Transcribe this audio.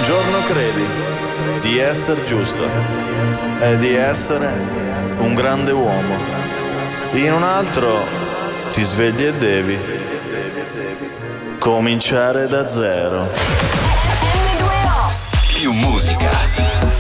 giorno credi di essere giusto e di essere un grande uomo. In un altro ti svegli e devi cominciare da zero. Più musica,